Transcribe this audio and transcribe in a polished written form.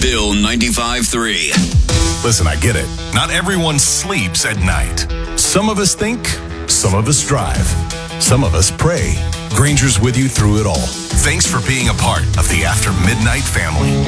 Bill 95.3. Listen, I get it. Not everyone sleeps at night. Some of us think, some of us drive, some of us pray. Granger's with you through it all. Thanks for being a part of the After Midnight family.